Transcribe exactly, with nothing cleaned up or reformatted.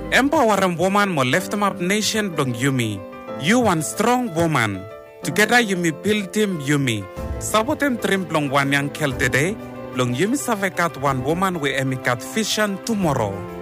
Empower a woman mo lift him up nation blong Yumi. You one strong woman. Together Yumi build him Yumi. Sabotem trim blong one young kel today. Blong Yumi savekat one woman we emikat vision tomorrow.